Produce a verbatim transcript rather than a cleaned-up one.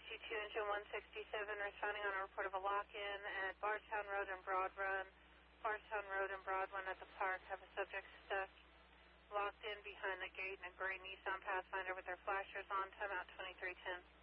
two, engine one sixty-seven, responding on a report of a lock-in at Bardstown Road and Broad Run. Bardstown Road and Broad Run at the park. Have a subject stuck locked in behind the gate in a gray Nissan Pathfinder with their flashers on. Timeout twenty-three ten.